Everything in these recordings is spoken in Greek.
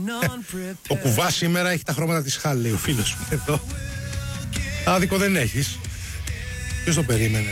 Ο Κουβάς σήμερα έχει τα χρώματα της Χάλ, λέει ο φίλος μου εδώ. Άδικο δεν έχεις. Ποιος το περίμενε.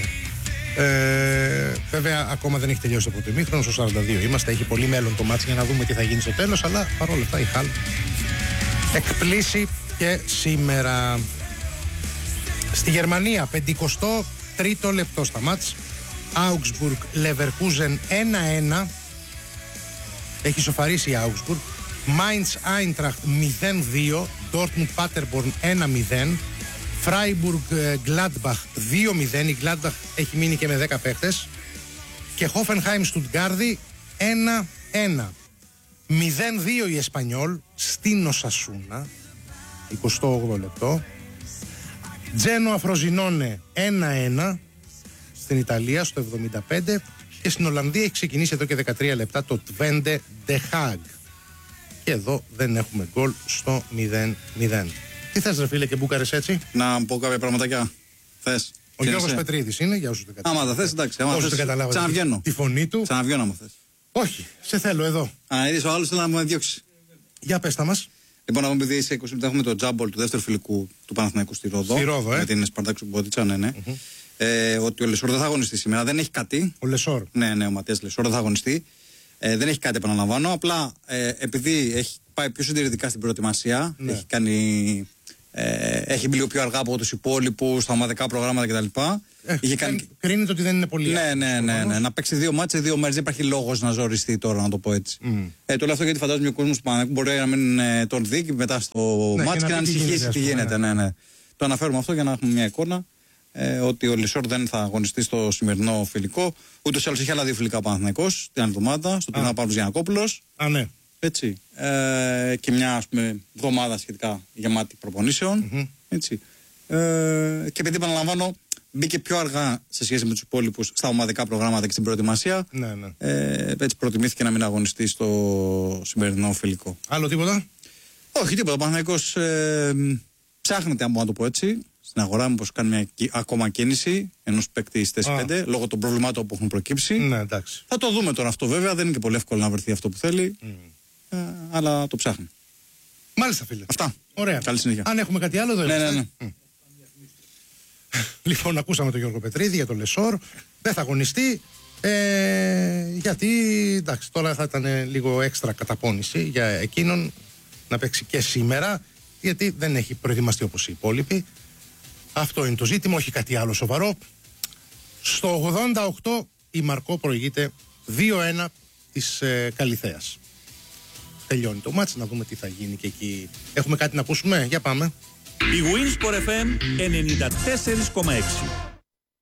Βέβαια ακόμα δεν έχει τελειώσει το πρώτο ημίχρονο. Στο 42 είμαστε. Έχει πολύ μέλλον το μάτς για να δούμε τι θα γίνει στο τέλος. Αλλά παρόλα αυτά η Χάλ εκπλήσει και σήμερα. Στη Γερμανία 53ο λεπτό στα μάτς. Augsburg Leverkusen 1-1. Έχει σοφαρίσει η Augsburg. Mainz Eintracht 0-2. Dortmund Paderborn 1-0. Freiburg Gladbach 2-0. Η Gladbach έχει μείνει και με 10 παίχτες. Και Hoffenheim Stuttgart 1-1. 0-2 η Εσπανιόλ στην Οσασούνα 28 λεπτό. Τζένοα Φροζινόνε 1-1 στην Ιταλία στο 75. Και στην Ολλανδία έχει ξεκινήσει εδώ και 13 λεπτά το Twente De Haag. Και εδώ δεν έχουμε γκολ στο 0-0. Τι θες ρε φίλε και μπούκαρες έτσι? Να πω κάποια πραγματάκια. Θες? Ο Γιώργος Πετρίδης είναι, για όσους δεν καταλάβουν. Άμα τα θες, εντάξει. Όσους δεν καταλάβουν τη φωνή του. Ξαναβγαίνω άμα θες. Όχι, σε θέλω εδώ. Είδες ο άλλος θέλει να μου διώξει. Για πες τα μας. Λοιπόν, να πούμε επειδή σε 20 λεπτά έχουμε το τζάμπολ του δεύτερου φιλικού του Παναθηναϊκού στη Ρόδο. Στη Ρόδο, με την Σπαρτάκ Σουμπότιτσα, ναι. Ότι ο Λεσόρ δεν θα αγωνιστεί σήμερα, δεν έχει κάτι. Ο Λεσόρ. Ναι, ο Ματίας Λεσόρ δεν θα αγωνιστεί. Δεν έχει κάτι, επαναλαμβάνω. Απλά επειδή έχει πάει πιο συντηρητικά στην προετοιμασία, έχει μπει λίγο πιο αργά από τους υπόλοιπους, στα ομαδικά προγράμματα κτλ. Κρίνεται ότι δεν είναι πολύ. Ναι. Να παίξει 2 μάτς σε 2 μέρες. Δεν υπάρχει λόγος να ζοριστεί τώρα, να το πω έτσι. Το λέω αυτό γιατί φαντάζομαι ο κόσμος που μπορεί να μην τον δει και μετά στο μάτς και να ανησυχήσει τι γίνεται. Ναι. Το αναφέρουμε αυτό για να έχουμε μια εικόνα. Ότι ο Λεσόρ δεν θα αγωνιστεί στο σημερινό φιλικό. Ούτως ή άλλως έχει άλλα 2 φιλικά Παναθηναϊκός την άλλη εβδομάδα, στο Πινά Παύλος Γιαννακόπουλος. Ναι. Έτσι. Και μια ας πούμε εβδομάδα σχετικά γεμάτη προπονήσεων. Έτσι. Και επειδή επαναλαμβάνω, μπήκε πιο αργά σε σχέση με τους υπόλοιπους στα ομαδικά προγράμματα και στην προετοιμασία. Ναι. Έτσι προτιμήθηκε να μην αγωνιστεί στο σημερινό φιλικό. Άλλο τίποτα? Όχι, τίποτα. Ο Παναθηναϊκός ψάχνεται, αν μπορώ να το πω έτσι, στην αγορά, μήπως κάνει μια ακόμα κίνηση ενός παίκτη στις 5 λόγω των προβλημάτων που έχουν προκύψει. Ναι, εντάξει. Θα το δούμε τώρα αυτό βέβαια. Δεν είναι και πολύ εύκολο να βρεθεί αυτό που θέλει. Αλλά το ψάχνει. Μάλιστα, φίλε. Αυτά. Ωραία. Καλή συνέχεια. Αν έχουμε κάτι άλλο, εδώ ναι. Λοιπόν, ακούσαμε τον Γιώργο Πετρίδη για τον Λεσόρ. Δεν θα αγωνιστεί. Γιατί εντάξει, τώρα θα ήταν λίγο έξτρα καταπώνηση για εκείνον να παίξει και σήμερα. Γιατί δεν έχει προετοιμαστεί όπως οι υπόλοιποι. Αυτό είναι το ζήτημα, όχι κάτι άλλο σοβαρό. Στο 88 η Μαρκό προηγείται 2-1 της Καλιθέας. Τελειώνει το μάτς, να δούμε τι θα γίνει και εκεί. Έχουμε κάτι να ακούσουμε, για πάμε. Η Winsport FM 94,6.